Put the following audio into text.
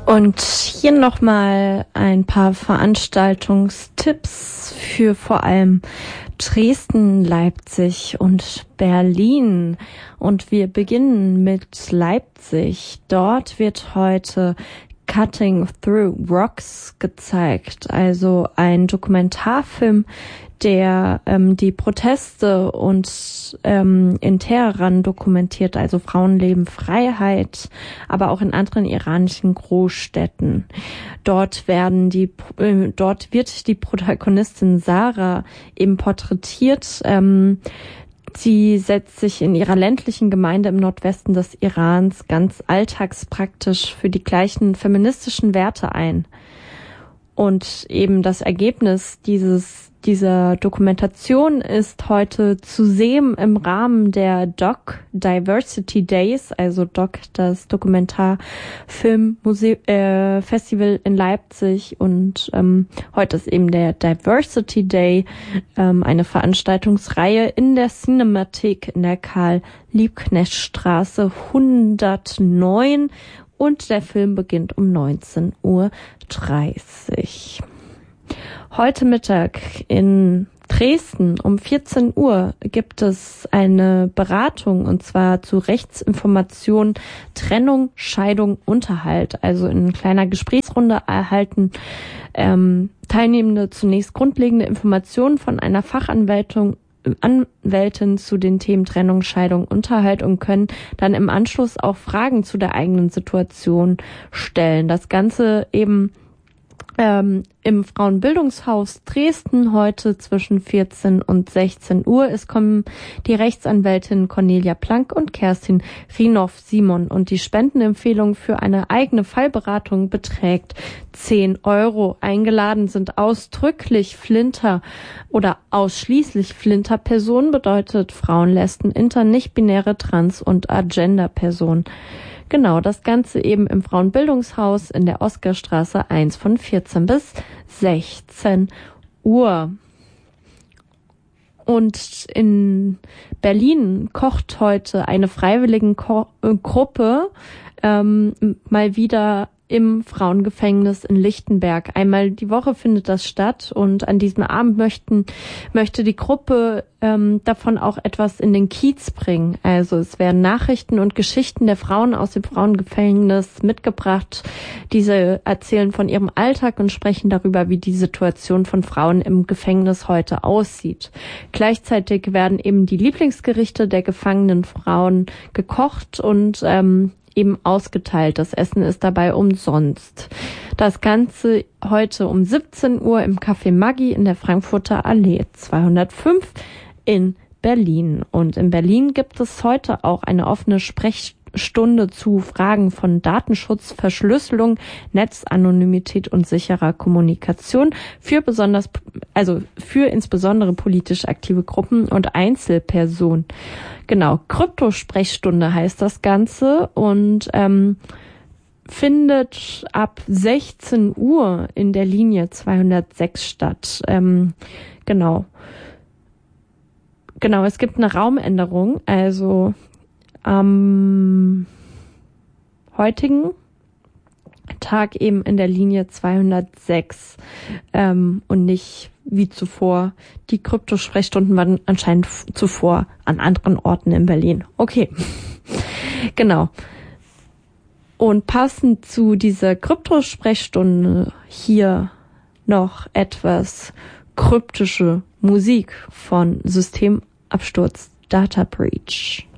Und hier nochmal ein paar Veranstaltungstipps für vor allem Dresden, Leipzig und Berlin. Und wir beginnen mit Leipzig. Dort wird heute Cutting Through Rocks gezeigt, also ein Dokumentarfilm, der die Proteste und in Teheran dokumentiert, also Frauenleben, Freiheit, aber auch in anderen iranischen Großstädten. Dort wird die Protagonistin Sarah eben porträtiert. Sie setzt sich in ihrer ländlichen Gemeinde im Nordwesten des Irans ganz alltagspraktisch für die gleichen feministischen Werte ein. Und eben das Ergebnis dieser Dokumentation ist heute zu sehen im Rahmen der DOC Diversity Days, also DOC, das Dokumentarfilm-Festival in Leipzig, und heute ist eben der Diversity Day, eine Veranstaltungsreihe in der Cinemathek in der Karl-Liebknecht-Straße 109, und der Film beginnt um 19:30 Uhr. Heute Mittag in Dresden um 14 Uhr gibt es eine Beratung, und zwar zu Rechtsinformation, Trennung, Scheidung, Unterhalt. Also in kleiner Gesprächsrunde erhalten Teilnehmende zunächst grundlegende Informationen von einer Fachanwältin zu den Themen Trennung, Scheidung, Unterhalt und können dann im Anschluss auch Fragen zu der eigenen Situation stellen. Das Ganze eben im Frauenbildungshaus Dresden heute zwischen 14 und 16 Uhr. Es kommen die Rechtsanwältin Cornelia Plank und Kerstin Rinoff-Simon, und die Spendenempfehlung für eine eigene Fallberatung beträgt 10 Euro. Eingeladen sind ausdrücklich Flinter oder ausschließlich Flinter-Personen, bedeutet Frauen, Lesben, Inter-, nicht-binäre, Trans- und Agender-Personen. Genau, das Ganze eben im Frauenbildungshaus in der Oskarstraße 1 von 14 bis 16 Uhr. Und in Berlin kocht heute eine Freiwilligengruppe mal wieder im Frauengefängnis in Lichtenberg. Einmal die Woche findet das statt, und an diesem Abend möchte die Gruppe davon auch etwas in den Kiez bringen. Also es werden Nachrichten und Geschichten der Frauen aus dem Frauengefängnis mitgebracht. Diese erzählen von ihrem Alltag und sprechen darüber, wie die Situation von Frauen im Gefängnis heute aussieht. Gleichzeitig werden eben die Lieblingsgerichte der gefangenen Frauen gekocht und eben ausgeteilt. Das Essen ist dabei umsonst. Das Ganze heute um 17 Uhr im Café Maggi in der Frankfurter Allee 205 in Berlin. Und in Berlin gibt es heute auch eine offene Sprechstunde zu Fragen von Datenschutz, Verschlüsselung, Netzanonymität und sicherer Kommunikation für insbesondere politisch aktive Gruppen und Einzelpersonen. Genau, Kryptosprechstunde heißt das Ganze, und findet ab 16 Uhr in der Linie 206 statt. Genau, es gibt eine Raumänderung, also am heutigen Tag eben in der Linie 206 und nicht wie zuvor. Die Kryptosprechstunden waren anscheinend zuvor an anderen Orten in Berlin. Okay, genau. Und passend zu dieser Kryptosprechstunde hier noch etwas kryptische Musik von Systemabsturz Data Breach.